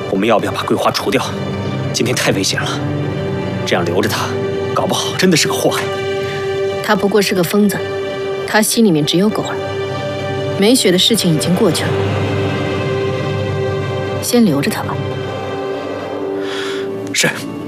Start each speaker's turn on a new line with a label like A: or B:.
A: 我们要不要把桂花除掉？今天太危险了，这样留着他，搞不好真的是个祸害。
B: 他不过是个疯子，他心里面只有狗儿。梅雪的事情已经过去了，先留着他吧。
A: 是。